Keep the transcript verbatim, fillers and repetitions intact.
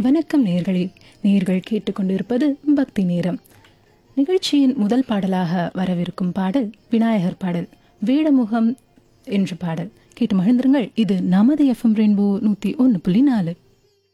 வணக்கம் நேர்களே, நேர்கள் கேட்டுக்கொண்டிருப்பது பக்தி நேரம். நிகழ்ச்சியின் முதல் பாடலாக வரவிருக்கும் பாடல் விநாயகர் பாடல், வேடமுகம் என்ற பாடல். கேட்டு மகிழ்ந்திருங்கள். இது நமது எஃப்எம் ரெயின்போ நூத்தி ஒன்னு புள்ளி நாலு.